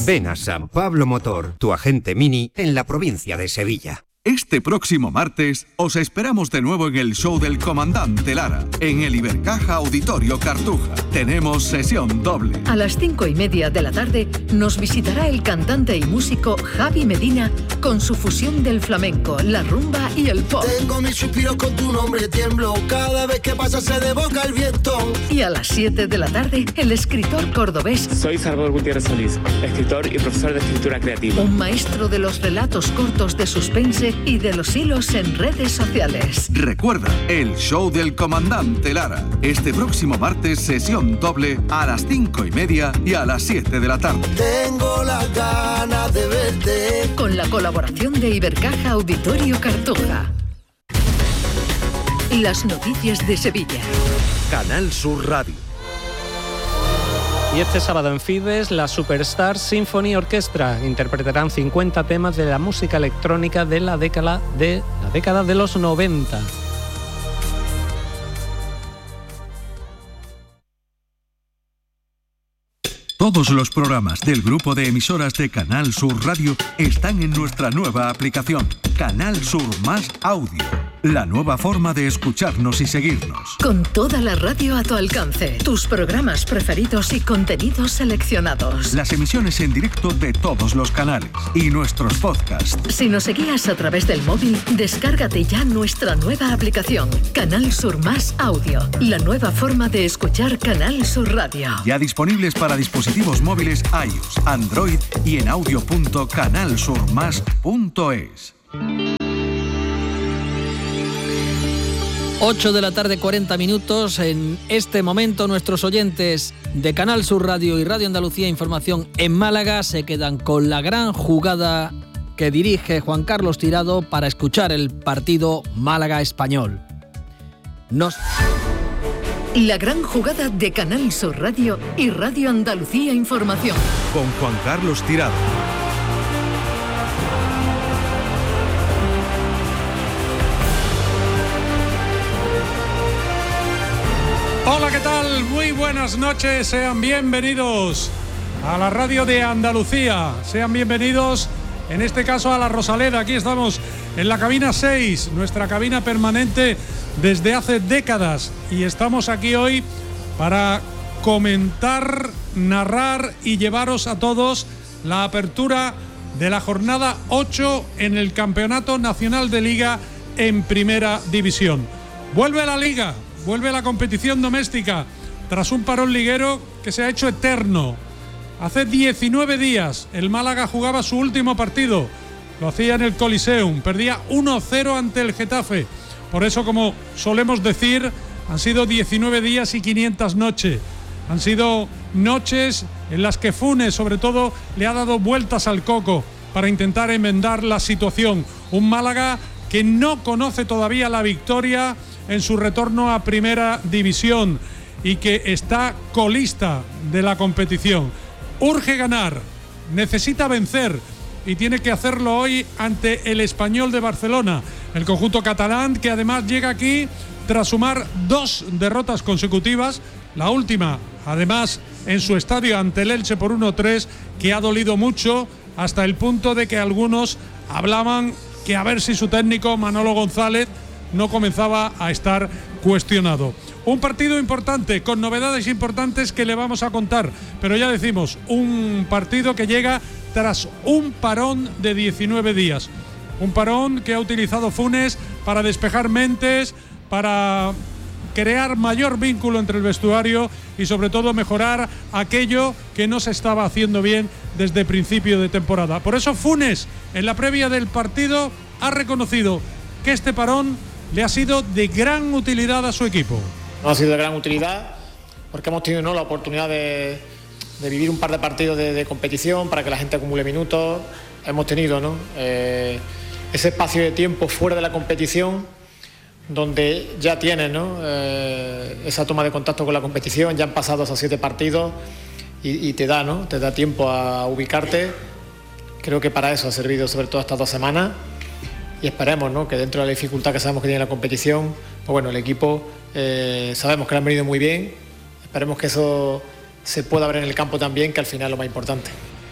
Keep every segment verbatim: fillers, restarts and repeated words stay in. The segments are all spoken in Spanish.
Ven a San Pablo Motor, tu agente Mini en la provincia de Sevilla. Este próximo martes os esperamos de nuevo en el show del Comandante Lara, en el Ibercaja Auditorio Cartuja. Tenemos sesión doble. A las cinco y media de la tarde nos visitará el cantante y músico Javi Medina con su fusión del flamenco, la rumba y el pop. Tengo mis suspiros con tu nombre, tiemblo cada vez que pasa se desboca el viento. Y a las siete de la tarde el escritor cordobés. Soy Salvador Gutiérrez Solís, escritor y profesor de escritura creativa. Un maestro de los relatos cortos de suspense y de los hilos en redes sociales. Recuerda, el show del Comandante Lara. Este próximo martes, sesión doble a las cinco y media y a las siete de la tarde. Tengo las ganas de verte. Con la colaboración de Ibercaja Auditorio Cartuja. Las noticias de Sevilla. Canal Sur Radio. Y este sábado en Fides, la Superstar Symphony Orchestra interpretarán cincuenta temas de la música electrónica de la década de, la década de los noventa. Todos los programas del grupo de emisoras de Canal Sur Radio están en nuestra nueva aplicación, Canal Sur Más Audio. La nueva forma de escucharnos y seguirnos. Con toda la radio a tu alcance, tus programas preferidos y contenidos seleccionados. Las emisiones en directo de todos los canales y nuestros podcasts. Si nos seguías a través del móvil, descárgate ya nuestra nueva aplicación, Canal Sur Más Audio. La nueva forma de escuchar Canal Sur Radio. Ya disponibles para dispositivos móviles iOS, Android y en audio punto canal sur más punto es. ocho de la tarde, cuarenta minutos. En este momento nuestros oyentes de Canal Sur Radio y Radio Andalucía Información en Málaga se quedan con la gran jugada que dirige Juan Carlos Tirado para escuchar el partido Málaga-Español. Nos... La gran jugada de Canal Sur Radio y Radio Andalucía Información. Con Juan Carlos Tirado. Hola, ¿qué tal? Muy buenas noches, sean bienvenidos a la radio de Andalucía, sean bienvenidos en este caso a La Rosaleda. Aquí estamos en la cabina seis, nuestra cabina permanente desde hace décadas, y estamos aquí hoy para comentar, narrar y llevaros a todos la apertura de la jornada ocho en el Campeonato Nacional de Liga en Primera División. Vuelve la Liga. Vuelve la competición doméstica tras un parón liguero que se ha hecho eterno. Hace diecinueve días el Málaga jugaba su último partido. Lo hacía en el Coliseum. Perdía uno cero ante el Getafe. Por eso, como solemos decir, han sido diecinueve días y quinientas noches. Han sido noches en las que Funes, sobre todo, le ha dado vueltas al coco para intentar enmendar la situación. Un Málaga que no conoce todavía la victoria en su retorno a Primera División y que está colista de la competición. Urge ganar, necesita vencer y tiene que hacerlo hoy ante el Español de Barcelona, el conjunto catalán, que además llega aquí tras sumar dos derrotas consecutivas, la última además en su estadio ante el Elche por uno tres, que ha dolido mucho, hasta el punto de que algunos hablaban que a ver si su técnico Manolo González no comenzaba a estar cuestionado. Un partido importante, con novedades importantes que le vamos a contar, pero ya decimos, un partido que llega tras un parón de diecinueve días. Un parón que ha utilizado Funes para despejar mentes, para crear mayor vínculo entre el vestuario y sobre todo mejorar aquello que no se estaba haciendo bien desde principio de temporada. Por eso Funes, en la previa del partido, ha reconocido que este parón le ha sido de gran utilidad a su equipo. No ha sido de gran utilidad porque hemos tenido, ¿no?, la oportunidad de, de vivir un par de partidos de, de competición para que la gente acumule minutos. Hemos tenido, ¿no?, eh, ese espacio de tiempo fuera de la competición donde ya tienes, ¿no?, eh, esa toma de contacto con la competición. Ya han pasado esos siete partidos y, y te da, ¿no?, te da tiempo a ubicarte. Creo que para eso ha servido sobre todo estas dos semanas. Y esperemos, ¿no?, que dentro de la dificultad que sabemos que tiene la competición, pues bueno, el equipo eh, sabemos que lo han venido muy bien. Esperemos que eso se pueda ver en el campo también, que al final es lo más importante.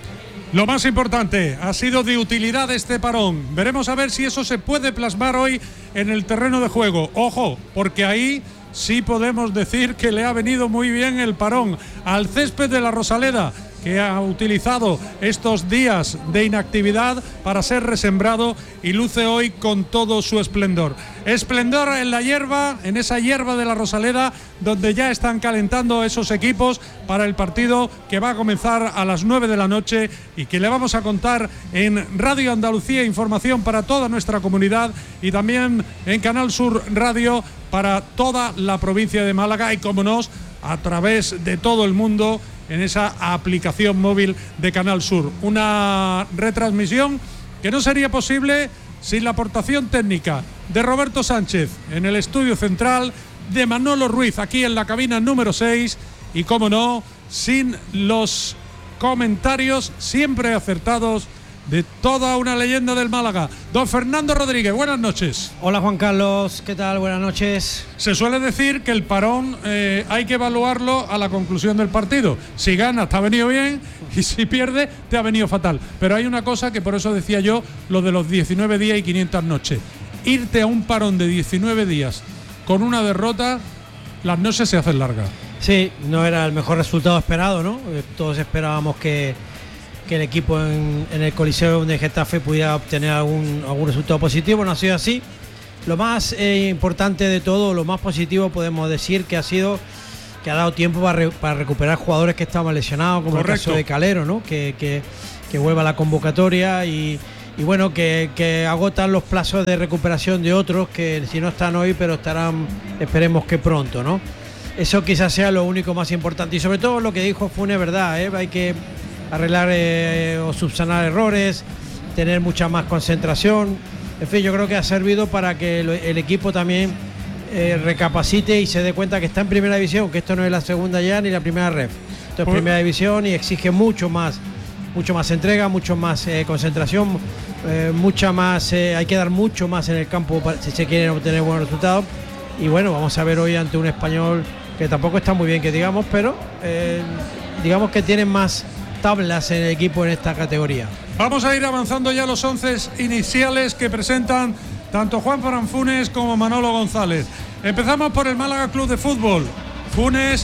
Lo más importante, ha sido de utilidad este parón. Veremos a ver si eso se puede plasmar hoy en el terreno de juego. Ojo, porque ahí sí podemos decir que le ha venido muy bien el parón al césped de la Rosaleda, que ha utilizado estos días de inactividad para ser resembrado y luce hoy con todo su esplendor. Esplendor en la hierba, en esa hierba de la Rosaleda, donde ya están calentando esos equipos para el partido que va a comenzar a las nueve de la noche y que le vamos a contar en Radio Andalucía, información para toda nuestra comunidad, y también en Canal Sur Radio para toda la provincia de Málaga y, como no, a través de todo el mundo en esa aplicación móvil de Canal Sur. Una retransmisión que no sería posible sin la aportación técnica de Roberto Sánchez en el estudio central, de Manolo Ruiz aquí en la cabina número seis y, como no, sin los comentarios siempre acertados de toda una leyenda del Málaga. Don Fernando Rodríguez, buenas noches. Hola Juan Carlos, ¿qué tal? Buenas noches. Se suele decir que el parón eh, hay que evaluarlo a la conclusión del partido. Si gana te ha venido bien y si pierde te ha venido fatal. Pero hay una cosa que por eso decía yo, lo de los diecinueve días y quinientas noches. Irte a un parón de diecinueve días con una derrota, las noches se hacen largas. Sí, no era el mejor resultado esperado, ¿no? Todos esperábamos que que el equipo en, en el Coliseo de Getafe pudiera obtener algún, algún resultado positivo. No ha sido así. Lo más eh, importante de todo, lo más positivo podemos decir que ha sido que ha dado tiempo para, re, para recuperar jugadores que estaban lesionados, como Correcto. El caso de Calero, ¿no? que, que, que vuelva a la convocatoria y, y bueno, que, que agotan los plazos de recuperación de otros que si no están hoy, pero estarán, esperemos que pronto, ¿no? Eso quizás sea lo único más importante, y sobre todo lo que dijo Funes, verdad, ¿eh? Hay que arreglar eh, o subsanar errores, tener mucha más concentración. En fin, yo creo que ha servido para que el, el equipo también eh, recapacite y se dé cuenta que está en primera división, que esto no es la segunda ya ni la primera ref. Esto es pues, primera división y exige mucho más, mucho más entrega, mucho más eh, concentración, eh, mucha más, eh, hay que dar mucho más en el campo para, si se quieren obtener buenos resultados. Y bueno, vamos a ver hoy ante un Español que tampoco está muy bien, que digamos, pero eh, digamos que tienen más tablas en el equipo en esta categoría. Vamos a ir avanzando ya los once iniciales que presentan tanto Juan Fran Funes como Manolo González. Empezamos por el Málaga Club de Fútbol. Funes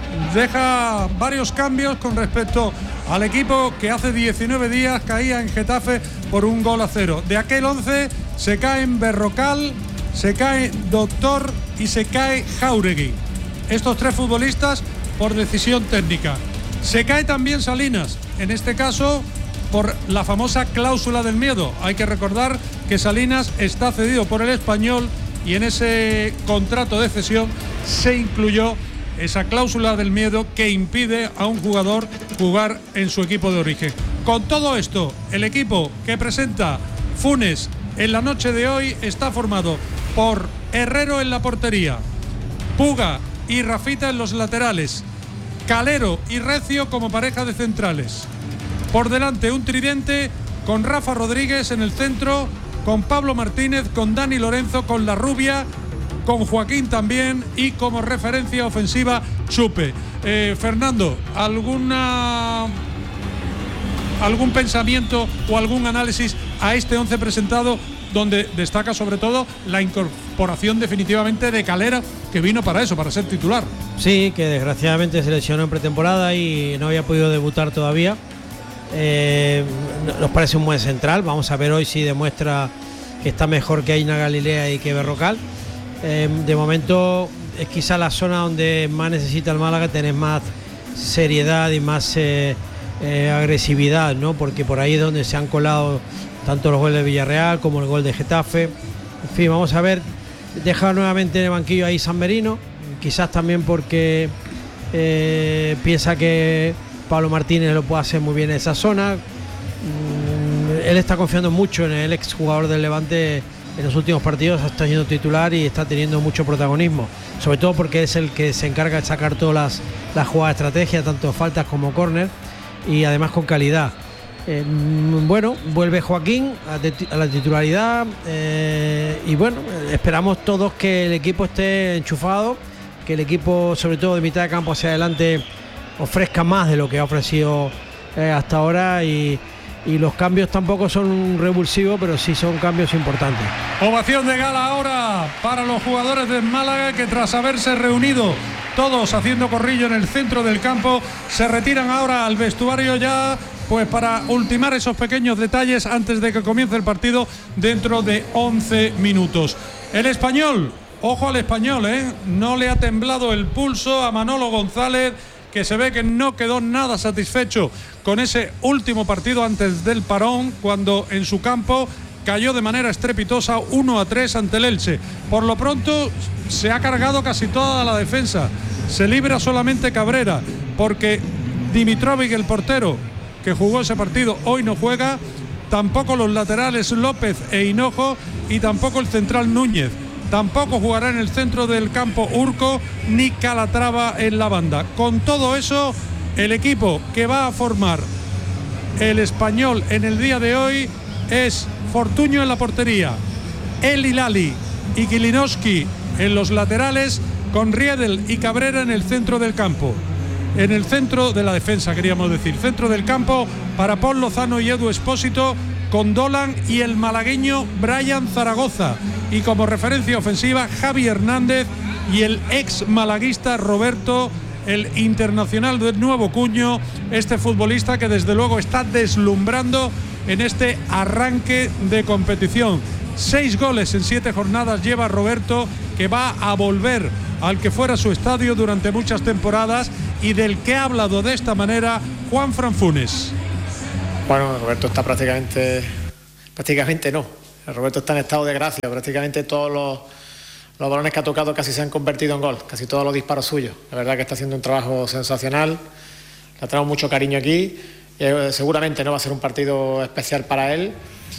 deja varios cambios con respecto al equipo que hace diecinueve días caía en Getafe por un gol a cero. De aquel once se caen Berrocal, se cae Doctor y se cae Jáuregui. Estos tres futbolistas por decisión técnica. Se cae también Salinas, en este caso por la famosa cláusula del miedo. Hay que recordar que Salinas está cedido por el Español y en ese contrato de cesión se incluyó esa cláusula del miedo que impide a un jugador jugar en su equipo de origen. Con todo esto, el equipo que presenta Funes en la noche de hoy está formado por Herrero en la portería, Puga y Rafita en los laterales, Calero y Recio como pareja de centrales. Por delante un tridente con Rafa Rodríguez en el centro, con Pablo Martínez, con Dani Lorenzo, con La Rubia, con Joaquín también y como referencia ofensiva Chupe. Eh, Fernando, ¿alguna, algún pensamiento o algún análisis a este once presentado, donde destaca sobre todo la incorporación definitivamente de Calero, que vino para eso, para ser titular? Sí, que desgraciadamente se lesionó en pretemporada y no había podido debutar todavía. Eh, nos parece un buen central. Vamos a ver hoy si demuestra que está mejor que Aina Galilea y que Berrocal. Eh, de momento es quizá la zona donde más necesita el Málaga tener más seriedad y más eh, eh, agresividad, ¿no? Porque por ahí es donde se han colado tanto los goles de Villarreal como el gol de Getafe. En fin, vamos a ver. Deja nuevamente en el banquillo ahí San Merino, quizás también porque eh, piensa que Pablo Martínez lo puede hacer muy bien en esa zona. Mm, él está confiando mucho en el exjugador del Levante. En los últimos partidos está siendo titular y está teniendo mucho protagonismo, sobre todo porque es el que se encarga de sacar todas las, las jugadas de estrategia, tanto faltas como córner, y además con calidad. Eh, bueno, vuelve Joaquín a, a la titularidad eh, y bueno, esperamos todos que el equipo esté enchufado, que el equipo, sobre todo de mitad de campo hacia adelante, ofrezca más de lo que ha ofrecido eh, hasta ahora y, y los cambios tampoco son revulsivos, pero sí son cambios importantes. Ovación de gala ahora para los jugadores del Málaga, que tras haberse reunido todos haciendo corrillo en el centro del campo, se retiran ahora al vestuario ya pues para ultimar esos pequeños detalles antes de que comience el partido dentro de once minutos. El Español, ojo al Español, ¿eh? No le ha temblado el pulso a Manolo González, que se ve que no quedó nada satisfecho con ese último partido antes del parón, cuando en su campo cayó de manera estrepitosa uno a tres ante el Elche. Por lo pronto se ha cargado casi toda la defensa, se libra solamente Cabrera, porque Dimitrovic, el portero que jugó ese partido, hoy no juega, tampoco los laterales López e Hinojo, y tampoco el central Núñez. Tampoco jugará en el centro del campo Urco ni Calatrava en la banda. Con todo eso, el equipo que va a formar el Español en el día de hoy es Fortuño en la portería, El Hilali y Kilinowski en los laterales, con Riedel y Cabrera en el centro del campo. En el centro de la defensa, queríamos decir, centro del campo para Paul Lozano y Edu Espósito, con Dolan y el malagueño Brian Zaragoza, y como referencia ofensiva Javi Hernández y el ex malaguista Roberto, el internacional del nuevo cuño, este futbolista que desde luego está deslumbrando en este arranque de competición. Seis goles en siete jornadas lleva Roberto, que va a volver al que fuera su estadio durante muchas temporadas y del que ha hablado de esta manera Juan Franfunes. Bueno, Roberto está prácticamente, prácticamente no, Roberto está en estado de gracia, prácticamente todos los, los balones que ha tocado casi se han convertido en gol, casi todos los disparos suyos. La verdad que está haciendo un trabajo sensacional, le traemos mucho cariño aquí, y seguramente no va a ser un partido especial para él.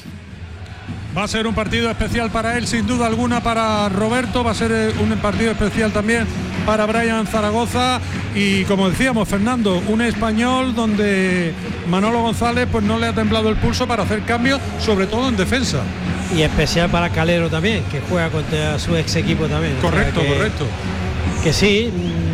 Va a ser un partido especial para él, sin duda alguna, para Roberto. Va a ser un partido especial también para Brian Zaragoza. Y como decíamos, Fernando, un español donde Manolo González pues no le ha temblado el pulso para hacer cambios, sobre todo en defensa. Y especial para Calero también, que juega contra su ex equipo también. Correcto, o sea que, correcto. Que sí,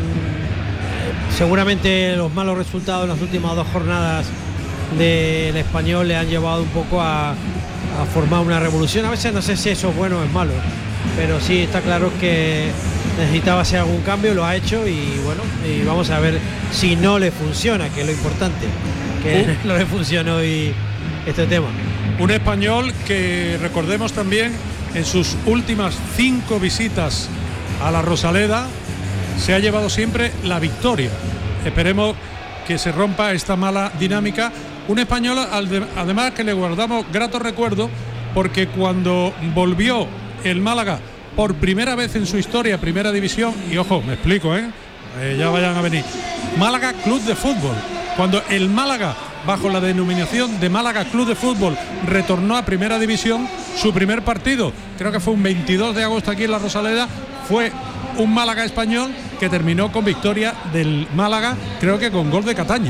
mmm, seguramente los malos resultados en las últimas dos jornadas del Español le han llevado un poco a... a formar una revolución. A veces no sé si eso es bueno o es malo, pero sí está claro que necesitaba hacer algún cambio, lo ha hecho, y bueno, y vamos a ver si no le funciona, que es lo importante, que uh. no le funcionó hoy este tema. Un español que, recordemos también, en sus últimas cinco visitas a la Rosaleda se ha llevado siempre la victoria. Esperemos que se rompa esta mala dinámica. Un español además que le guardamos gratos recuerdos, porque cuando volvió el Málaga por primera vez en su historia, primera división, y ojo, me explico, ¿eh? Eh, ya vayan a venir, Málaga Club de Fútbol, cuando el Málaga, bajo la denominación de Málaga Club de Fútbol, retornó a primera división, su primer partido, creo que fue un veintidós de agosto aquí en la Rosaleda, fue un Málaga español que terminó con victoria del Málaga, creo que con gol de Cataña.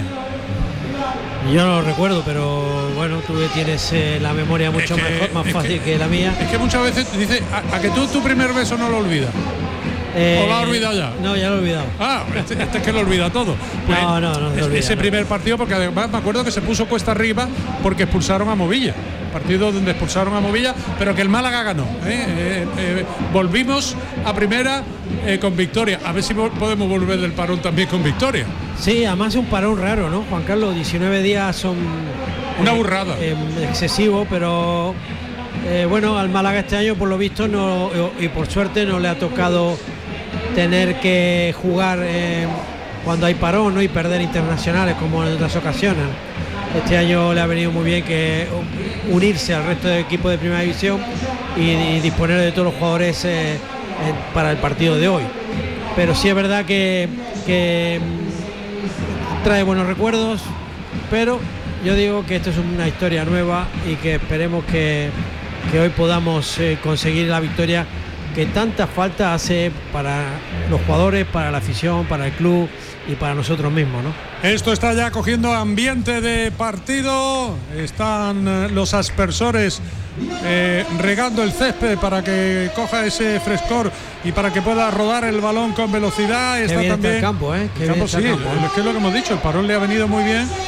Yo no lo recuerdo, pero bueno, tú tienes eh, la memoria mucho es que, mejor, más fácil que, que la mía. Es que muchas veces dice, a, a que tú tu primer beso no lo olvidas. Eh, ¿O lo has olvidado ya? No, ya lo he olvidado. Ah, este, este es que lo olvida todo. Pues no, no, no. Es, olvida, ese no. primer partido, porque además me acuerdo que se puso cuesta arriba porque expulsaron a Movilla. Partido donde expulsaron a Movilla, pero que el Málaga ganó. ¿eh? Eh, eh, volvimos a primera eh, con victoria. A ver si podemos volver del parón también con victoria. Sí, además es un parón raro, ¿no, Juan Carlos? diecinueve días son... Una burrada. Eh, eh, excesivo, pero eh, bueno, al Málaga este año por lo visto no, y por suerte no le ha tocado tener que jugar eh, cuando hay parón, ¿no? Y perder internacionales como en otras ocasiones. Este año le ha venido muy bien que unirse al resto del equipo de primera división y, y disponer de todos los jugadores eh, eh, para el partido de hoy. Pero sí es verdad que, que trae buenos recuerdos, pero yo digo que esto es una historia nueva y que esperemos que, que hoy podamos eh, conseguir la victoria que tanta falta hace para los jugadores, para la afición, para el club y para nosotros mismos, ¿no? Esto está ya cogiendo ambiente de partido, están eh, los aspersores eh, regando el césped para que coja ese frescor y para que pueda rodar el balón con velocidad. Está Qué bien también está el campo, ¿eh? Qué campo, bien está sí, el campo, ¿eh? Es que es lo que hemos dicho, el parón le ha venido muy bien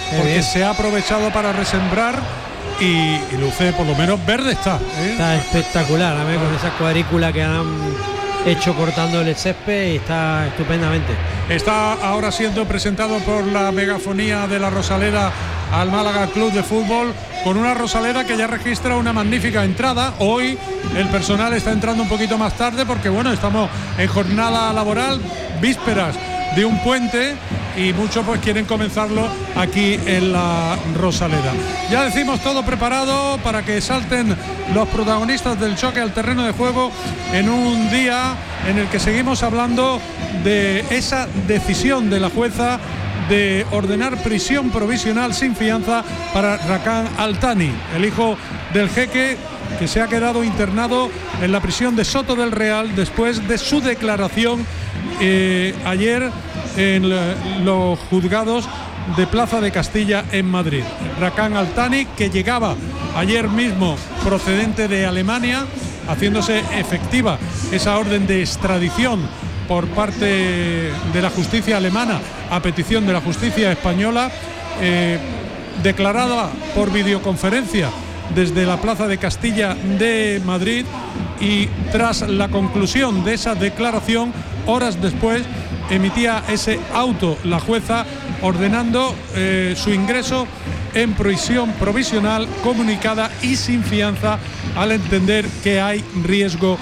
porque bien. se ha aprovechado para resembrar y, y luce, por lo menos verde está, ¿eh? Está espectacular, a ver, con esa cuadrícula que han hecho cortando el césped y está estupendamente. Está ahora siendo presentado por la megafonía de la Rosaleda al Málaga Club de Fútbol, con una Rosaleda que ya registra una magnífica entrada. Hoy el personal está entrando un poquito más tarde porque bueno, estamos en jornada laboral, vísperas de un puente, y muchos pues quieren comenzarlo aquí en la Rosaleda. Ya decimos, todo preparado para que salten los protagonistas del choque al terreno de juego en un día en el que seguimos hablando de esa decisión de la jueza de ordenar prisión provisional sin fianza para Rakan Altani, el hijo del jeque, que se ha quedado internado en la prisión de Soto del Real después de su declaración eh, ayer en los juzgados de Plaza de Castilla en Madrid. Rakan Altani, que llegaba ayer mismo procedente de Alemania, haciéndose efectiva esa orden de extradición por parte de la justicia alemana a petición de la justicia española, eh, declarada por videoconferencia desde la Plaza de Castilla de Madrid, y tras la conclusión de esa declaración, horas después emitía ese auto la jueza ordenando eh, su ingreso en prisión provisional comunicada y sin fianza, al entender que hay riesgo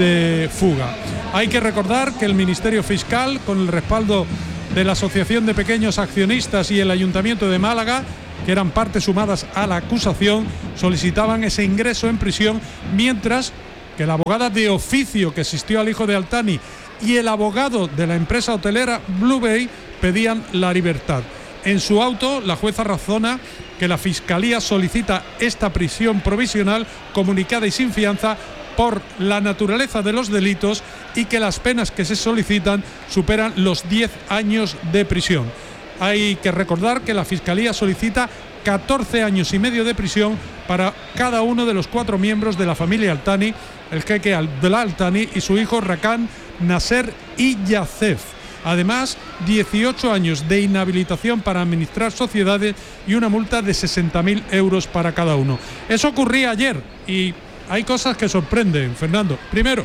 de fuga. Hay que recordar que el Ministerio Fiscal, con el respaldo de la Asociación de Pequeños Accionistas y el Ayuntamiento de Málaga, que eran partes sumadas a la acusación, solicitaban ese ingreso en prisión, mientras que la abogada de oficio que asistió al hijo de Altani y el abogado de la empresa hotelera Blue Bay pedían la libertad. En su auto, la jueza razona que la Fiscalía solicita esta prisión provisional comunicada y sin fianza por la naturaleza de los delitos y que las penas que se solicitan superan los diez años de prisión. Hay que recordar que la Fiscalía solicita catorce años y medio de prisión para cada uno de los cuatro miembros de la familia Altani, el jeque Abdullah Altani y su hijo Rakan Nasser y Yacef. Además, dieciocho años de inhabilitación para administrar sociedades y una multa de sesenta mil euros para cada uno. Eso ocurría ayer y hay cosas que sorprenden, Fernando. Primero,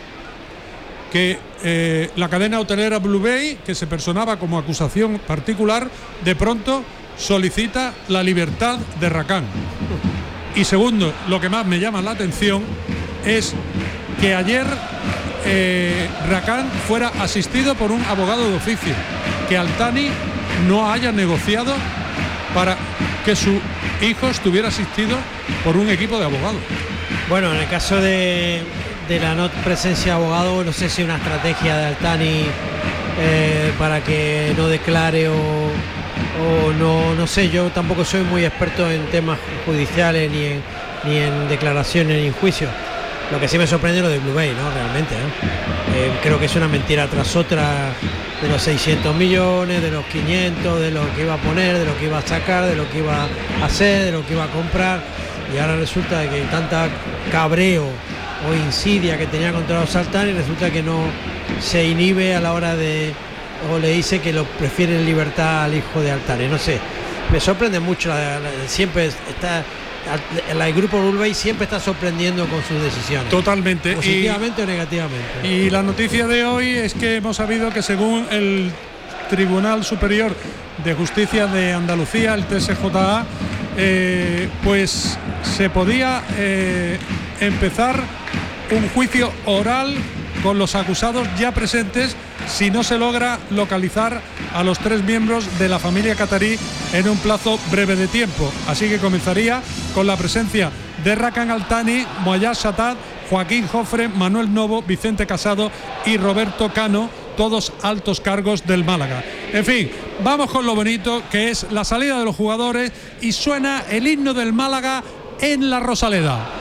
que eh, la cadena hotelera Blue Bay, que se personaba como acusación particular, de pronto solicita la libertad de Rakan. Y segundo, lo que más me llama la atención es que ayer eh, Rakan fuera asistido por un abogado de oficio, que Altani no haya negociado para que su hijo estuviera asistido por un equipo de abogados. Bueno, en el caso de, de la no presencia de abogado, no sé si una estrategia de Altani eh, para que no declare o, o no, no sé, yo tampoco soy muy experto en temas judiciales ni en, ni en declaraciones ni en juicios. Lo que sí me sorprende es lo de Blue Bay, ¿no? Realmente, ¿no? Eh, creo que es una mentira tras otra, de los seiscientos millones, de los quinientos, de lo que iba a poner, de lo que iba a sacar, de lo que iba a hacer, de lo que iba a comprar, y ahora resulta que hay tanta cabreo o insidia que tenía contra los Altani, y resulta que no se inhibe a la hora de, o le dice que lo prefiere en libertad al hijo de Altani. No sé, me sorprende mucho, la, la, siempre está... el grupo Blue Bay siempre está sorprendiendo con sus decisiones. Totalmente. Positivamente y, o negativamente. Y la noticia de hoy es que hemos sabido que según el Tribunal Superior de Justicia de Andalucía, el T S J A, eh, pues se podía eh, empezar un juicio oral con los acusados ya presentes si no se logra localizar a los tres miembros de la familia catarí en un plazo breve de tiempo. Así que comenzaría con la presencia de Rakan Altani, Moyaz Chatat, Joaquín Jofre, Manuel Novo, Vicente Casado y Roberto Cano, todos altos cargos del Málaga. En fin, vamos con lo bonito, que es la salida de los jugadores, y suena el himno del Málaga en la Rosaleda.